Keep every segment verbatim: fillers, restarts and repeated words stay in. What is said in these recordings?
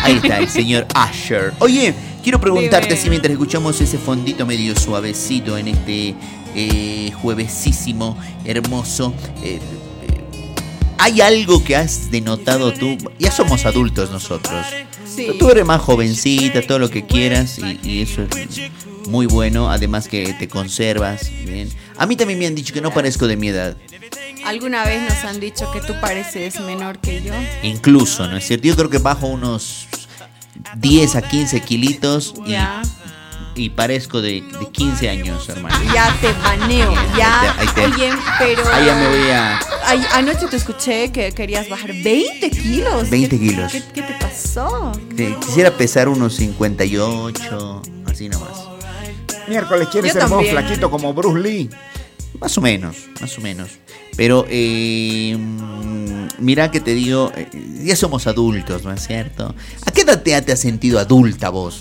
Ahí está, el señor Usher. Oye, quiero preguntarte Dime. si mientras escuchamos ese fondito medio suavecito en este eh, juevesísimo, hermoso, eh, eh, ¿hay algo que has denotado tú? Ya somos adultos nosotros. Sí. Tú eres más jovencita, todo lo que quieras, y, y eso es muy bueno, además que te conservas bien. A mí también me han dicho que no parezco de mi edad. ¿Alguna vez nos han dicho que tú pareces menor que yo? Incluso, ¿no es cierto? Yo creo que bajo unos diez a quince kilitos y, Ya. y parezco de, de quince años, hermano. Ya te baneo, ya. Ahí te- ahí te- Oye, pero... Ahí ya me voy a... Ay, anoche te escuché que querías bajar veinte kilos. veinte ¿Qué- kilos. ¿Qué, qué te pasó? te- Quisiera pesar unos cincuenta y ocho, así nomás. Miércoles, ¿quieres Yo ser vos también. flaquito como Bruce Lee? Más o menos, más o menos. Pero, eh, mm, mira que te digo, eh, ya somos adultos, ¿no es cierto? ¿A qué edad te, te has sentido adulta vos?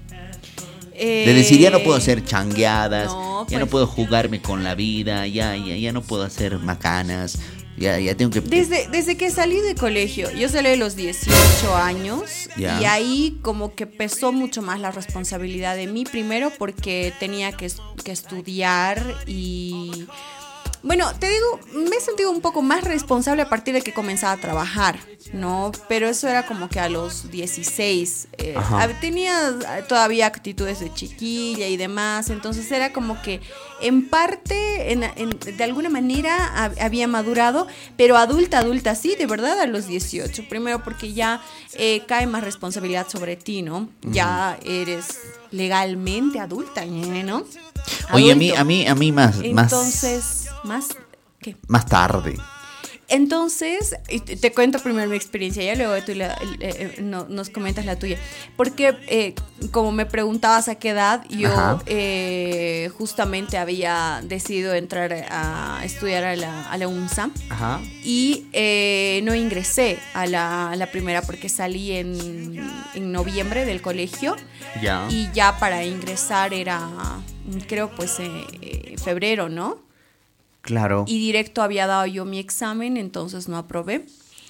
Eh, De decir, ya no puedo hacer changueadas, no, ya no pues- puedo jugarme con la vida, ya, ya, ya no puedo hacer macanas, ya, ya tengo que... Desde, desde que salí de colegio, yo salí de los dieciocho años Ya. y ahí como que pesó mucho más la responsabilidad de mí, primero porque tenía que, es- que estudiar y... Bueno, te digo, me he sentido un poco más responsable a partir de que comenzaba a trabajar, ¿no? Pero eso era como que a los dieciséis. eh, Ajá. hab- tenía todavía actitudes de chiquilla y demás, entonces era como que en parte, en, en- de alguna manera hab- había madurado, pero adulta, adulta, sí, de verdad a los dieciocho. Primero porque ya eh, cae más responsabilidad sobre ti, ¿no? Ya eres legalmente adulta, ¿eh? ¿no? Oye, a mí, Adulto. a mí, a mí más, más, Entonces, más, ¿qué? más tarde. Entonces, y te, te cuento primero mi experiencia, ya luego tú la- eh, eh, no- nos comentas la tuya. Porque, eh, como me preguntabas a qué edad, yo Ajá. eh, justamente había decidido entrar a estudiar a la, a la UNSA Ajá. y eh, no ingresé a la, a la primera porque salí en, en noviembre del colegio. Ya. Y ya para ingresar era, creo, pues, eh, eh, febrero, ¿no? Claro. Y directo había dado yo mi examen, entonces no aprobé.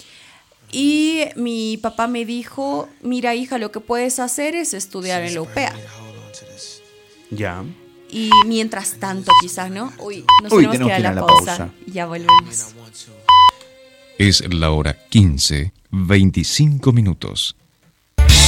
Y mi papá me dijo, mira hija, lo que puedes hacer es estudiar en la U P A. Ya. Y mientras tanto quizás, ¿no? Uy, nos Uy, tenemos que ir a la, la pausa. pausa. Y ya volvemos. Es la hora quince, veinticinco minutos.